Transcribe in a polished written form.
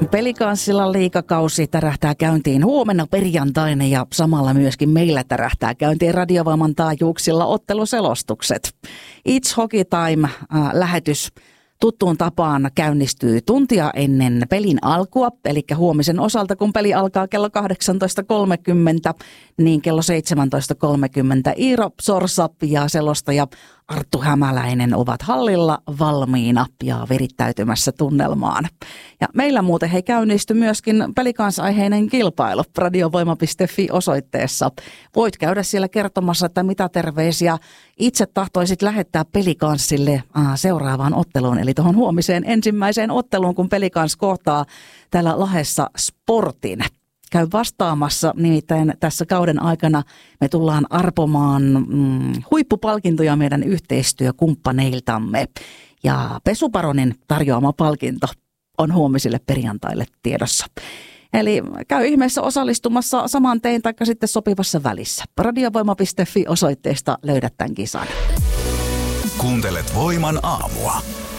Pelikanssilla liigakausi tärähtää käyntiin huomenna perjantaina ja samalla myöskin meillä tärähtää käyntiin Radiovoiman taajuuksilla otteluselostukset. It's Hockey Time-lähetys tuttuun tapaan käynnistyy tuntia ennen pelin alkua, eli huomisen osalta, kun peli alkaa kello 18.30, niin kello 17.30 Iiro Sorsa ja selostaja Arttu Hämäläinen ovat hallilla valmiina ja virittäytymässä tunnelmaan. Ja meillä muuten käynnistyy myöskin pelikansaiheinen kilpailu radiovoima.fi-osoitteessa. Voit käydä siellä kertomassa, että mitä terveisiä itse tahtoisit lähettää Pelikanssille seuraavaan otteluun, eli tuohon huomiseen ensimmäiseen otteluun, kun Pelikans kohtaa täällä Lahdessa Sportin. Käy vastaamassa, nimittäin tässä kauden aikana me tullaan arpomaan huippupalkintoja meidän yhteistyökumppaneiltamme. Ja Pesuparonin tarjoama palkinto on huomisille perjantaille tiedossa. Eli käy ihmeessä osallistumassa saman tein taikka sitten sopivassa välissä. Radiovoima.fi osoitteesta löydät tämän kisan. Kuuntelet Voiman aamua.